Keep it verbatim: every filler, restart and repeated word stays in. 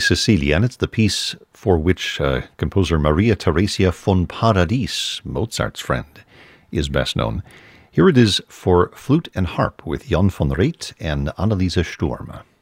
Cecilia, and it's the piece for which uh, composer Maria Theresia von Paradis, Mozart's friend, is best known. Here it is for flute and harp with Jan van Reit and Anneliese Sturm.